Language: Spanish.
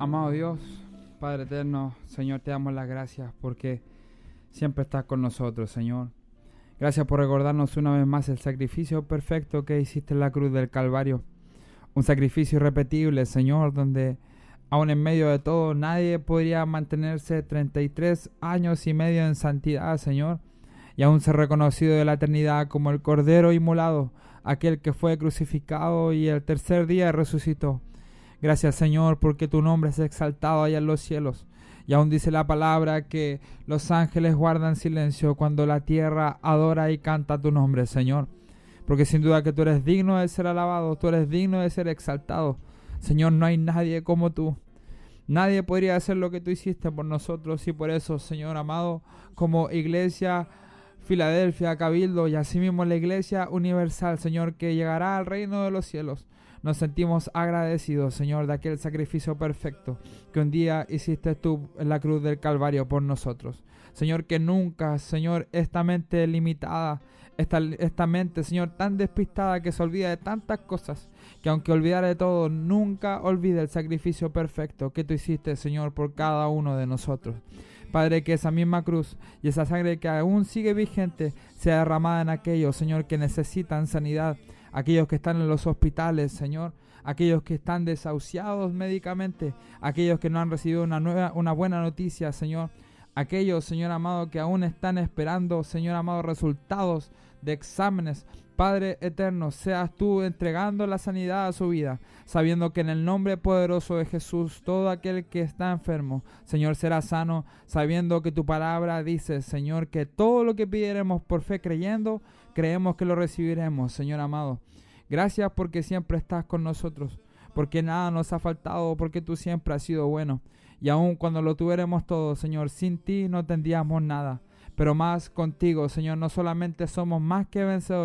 Amado Dios, Padre eterno, Señor, te damos las gracias porque siempre estás con nosotros, Señor. Gracias por recordarnos una vez más el sacrificio perfecto que hiciste en la cruz del Calvario. Un sacrificio irrepetible, Señor, donde aún en medio de todo nadie podría mantenerse 33 años y medio en santidad, Señor, y aún ser reconocido de la eternidad como el Cordero inmolado, aquel que fue crucificado y el tercer día resucitó. Gracias, Señor, porque tu nombre es exaltado allá en los cielos. Y aún dice la palabra que los ángeles guardan silencio cuando la tierra adora y canta tu nombre, Señor. Porque sin duda que tú eres digno de ser alabado, tú eres digno de ser exaltado. Señor, no hay nadie como tú. Nadie podría hacer lo que tú hiciste por nosotros, y por eso, Señor amado, como Iglesia Filadelfia, Cabildo y asimismo la Iglesia Universal, Señor, que llegará al reino de los cielos, nos sentimos agradecidos, Señor, de aquel sacrificio perfecto que un día hiciste tú en la cruz del Calvario por nosotros. Señor, que nunca, Señor, esta mente limitada, esta mente, Señor, tan despistada que se olvida de tantas cosas, que aunque olvidara de todo, nunca olvide el sacrificio perfecto que tú hiciste, Señor, por cada uno de nosotros. Padre, que esa misma cruz y esa sangre que aún sigue vigente sea derramada en aquellos, Señor, que necesitan sanidad, aquellos que están en los hospitales, Señor, aquellos que están desahuciados médicamente, aquellos que no han recibido una buena noticia, Señor, aquellos, Señor amado, que aún están esperando, Señor amado, resultados de exámenes. Padre eterno, seas tú entregando la sanidad a su vida, sabiendo que en el nombre poderoso de Jesús, todo aquel que está enfermo, Señor, será sano, sabiendo que tu palabra dice, Señor, que todo lo que pidiéramos por fe creyendo, creemos que lo recibiremos, Señor amado. Gracias porque siempre estás con nosotros, porque nada nos ha faltado, porque tú siempre has sido bueno. Y aun cuando lo tuviéramos todo, Señor, sin ti no tendríamos nada. Pero más contigo, Señor, no solamente somos más que vencedores,